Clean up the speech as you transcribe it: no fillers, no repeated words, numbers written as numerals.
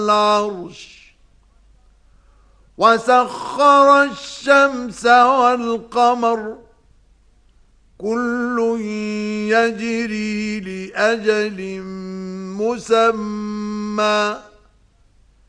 العرش وسخر الشمس والقمر كل يجري لأجل مسمى